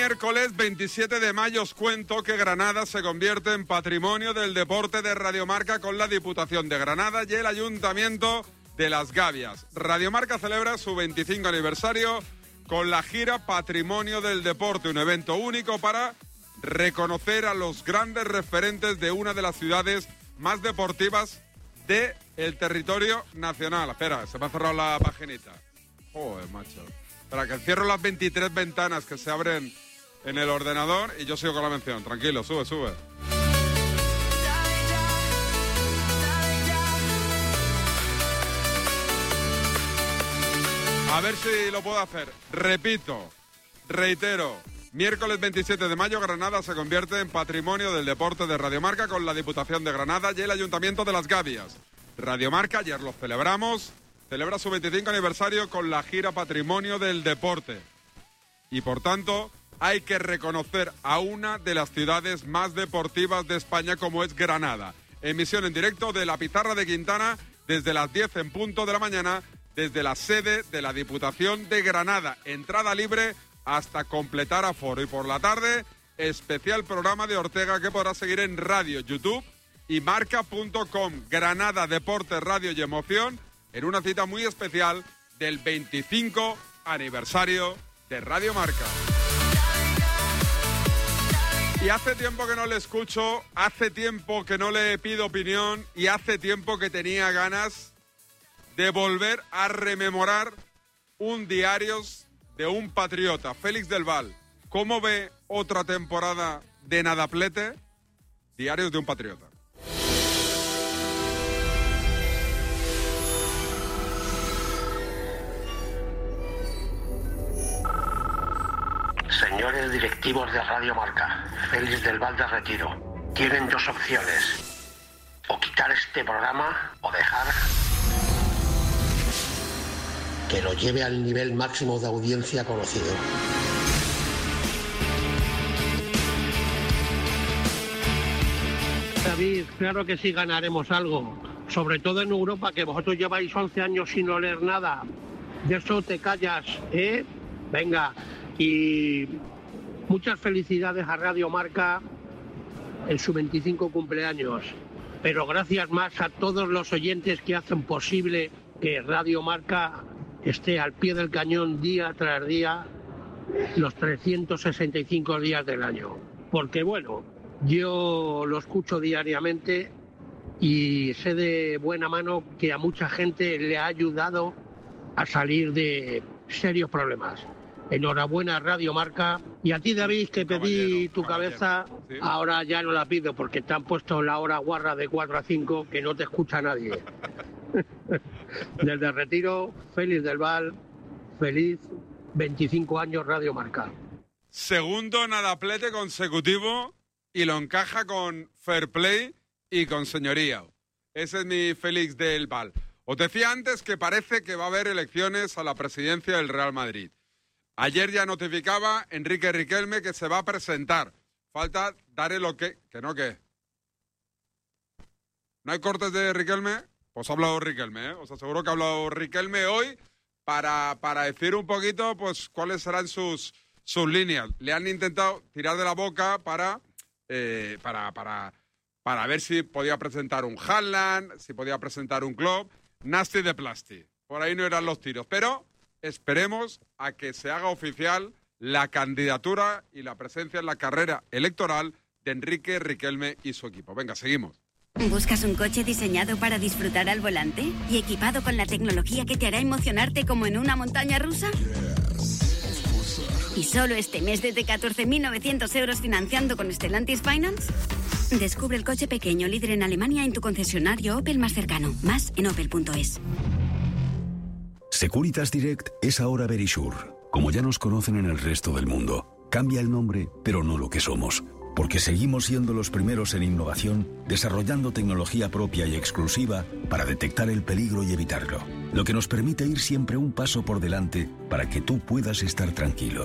miércoles 27 de mayo os cuento que Granada se convierte en patrimonio del deporte de Radio Marca con la Diputación de Granada y el Ayuntamiento de Las Gavias. Radio Marca celebra su 25 aniversario con la gira Patrimonio del Deporte, un evento único para reconocer a los grandes referentes de una de las ciudades más deportivas del territorio nacional. Espera, se me ha cerrado la paginita. Joder, macho. Para que cierro las 23 ventanas que se abren en el ordenador y yo sigo con la mención. Tranquilo, sube. A ver si lo puedo hacer. Reitero. Miércoles 27 de mayo, Granada se convierte en patrimonio del deporte de Radio Marca con la Diputación de Granada y el Ayuntamiento de Las Gavias. Radio Marca, ayer lo celebramos, celebra su 25 aniversario con la gira Patrimonio del Deporte. Y por tanto, hay que reconocer a una de las ciudades más deportivas de España como es Granada. Emisión en directo de la Pizarra de Quintana desde las 10 en punto de la mañana, desde la sede de la Diputación de Granada. Entrada libre hasta completar aforo. Y por la tarde, especial programa de Ortega que podrá seguir en radio, YouTube y marca.com. Granada, deporte, radio y emoción en una cita muy especial del 25 aniversario de Radio Marca. Y hace tiempo que no le escucho, hace tiempo que no le pido opinión y hace tiempo que tenía ganas de volver a rememorar un Diarios de un patriota. Félix del Val, ¿cómo ve otra temporada de Nadaplete? Diarios de un patriota. Señores directivos de Radio Marca, Félix del Val de Retiro, tienen dos opciones: o quitar este programa o dejar que lo lleve al nivel máximo de audiencia conocido. David, claro que sí ganaremos algo, sobre todo en Europa, que vosotros lleváis 11 años sin oler nada. De eso te callas, ¿eh? Venga, y muchas felicidades a Radio Marca en su 25 cumpleaños. Pero gracias más a todos los oyentes que hacen posible que Radio Marca esté al pie del cañón día tras día, los 365 días del año. Porque bueno, yo lo escucho diariamente y sé de buena mano que a mucha gente le ha ayudado a salir de serios problemas. Enhorabuena, Radio Marca. Y a ti, David, que pedí tu cabeza, ¿sí? Ahora ya no la pido porque te han puesto la hora guarra de 4 a 5 que no te escucha nadie. Desde Retiro, Félix del Val, feliz 25 años Radio Marca. Segundo Nadaplete consecutivo y lo encaja con fair play y con señoría. Ese es mi Félix del Val. Os decía antes que parece que va a haber elecciones a la presidencia del Real Madrid. Ayer ya notificaba Enrique Riquelme que se va a presentar. Falta dar el ok. ¿Que no qué? ¿No hay cortes de Riquelme? Pues ha hablado Riquelme, ¿eh? Os aseguro que ha hablado Riquelme hoy para decir un poquito pues cuáles serán sus líneas. Le han intentado tirar de la boca para ver si podía presentar un Haaland, si podía presentar un Klopp. Nasty de plasti. Por ahí no eran los tiros. Pero esperemos a que se haga oficial la candidatura y la presencia en la carrera electoral de Enrique Riquelme y su equipo. Venga, seguimos. ¿Buscas un coche diseñado para disfrutar al volante y equipado con la tecnología que te hará emocionarte como en una montaña rusa? ¿Y solo este mes desde 14.900 euros financiando con Stellantis Finance? Descubre el coche pequeño líder en Alemania en tu concesionario Opel más cercano. Más en opel.es. Securitas Direct es ahora Verisure. Como ya nos conocen en el resto del mundo, cambia el nombre, pero no lo que somos. Porque seguimos siendo los primeros en innovación, desarrollando tecnología propia y exclusiva para detectar el peligro y evitarlo. Lo que nos permite ir siempre un paso por delante para que tú puedas estar tranquilo.